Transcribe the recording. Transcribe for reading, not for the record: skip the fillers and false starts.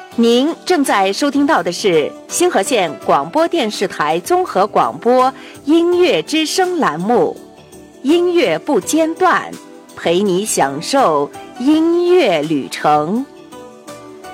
您正在收听到的是星河县广播电视台综合广播音乐之声栏目，音乐不间断，陪你享受音乐旅程。